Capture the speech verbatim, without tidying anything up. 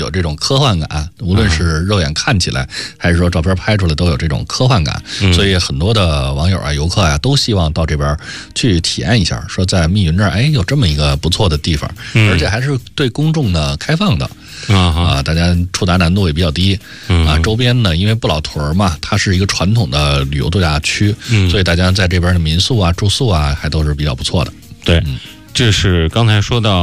有这种科幻感，无论是肉眼看起来，还是说照片拍出来，都有这种科幻感。 嗯、 所以很多的网友啊、游客啊，都希望到这边去体验一下，说在密云这儿，哎，有这么一个不错的地方， 嗯、 而且还是对公众的开放的。 啊啊，大家触达难度也比较低、 嗯、 啊。周边呢，因为不老屯嘛，它是一个传统的旅游度假区， 嗯、 所以大家在这边的民宿啊、住宿啊，还都是比较不错的。 对，这是刚才说到